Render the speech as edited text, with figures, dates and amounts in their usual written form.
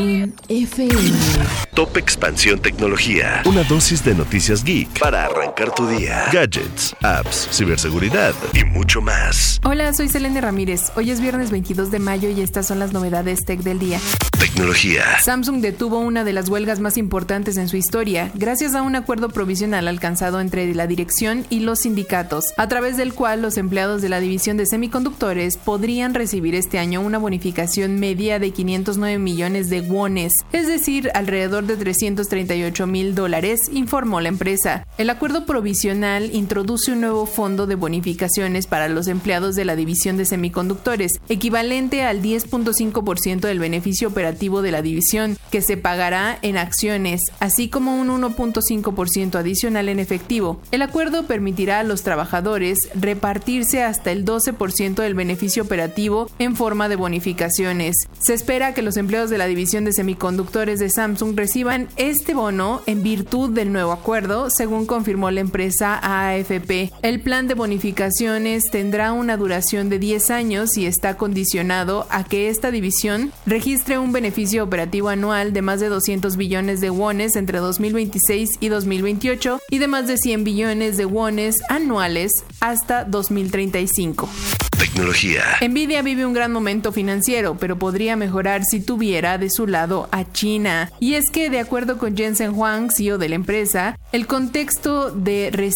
FM. Top Expansión Tecnología. Una dosis de noticias geek para arrancar tu día. Gadgets, apps, ciberseguridad y mucho más. Hola, soy Selene Ramírez. Hoy es viernes 22 de mayo y estas son las novedades tech del día. Tecnología. Samsung detuvo una de las huelgas más importantes en su historia, gracias a un acuerdo provisional alcanzado entre la dirección y los sindicatos, a través del cual los empleados de la división de semiconductores podrían recibir este año una bonificación media de 509 millones de wones, es decir, alrededor de $338,000, informó la empresa. El acuerdo provisional introduce un nuevo fondo de bonificaciones para los empleados de la división de semiconductores, equivalente al 10.5% del beneficio operativo de la división, que se pagará en acciones, así como un 1.5% adicional en efectivo. El acuerdo permitirá a los trabajadores repartirse hasta el 12% del beneficio operativo en forma de bonificaciones. Se espera que los empleados de la división de semiconductores de Samsung reciban este bono en virtud del nuevo acuerdo, según confirmó la empresa AFP. El plan de bonificaciones tendrá una duración de 10 años y está condicionado a que esta división registre un beneficio operativo anual de más de 200 billones de wones entre 2026 y 2028 y de más de 100 billones de wones anuales hasta 2035. Tecnología. Nvidia vive un gran momento financiero, pero podría mejorar si tuviera de su lado a China. Y es que, de acuerdo con Jensen Huang, CEO de la empresa, el contexto de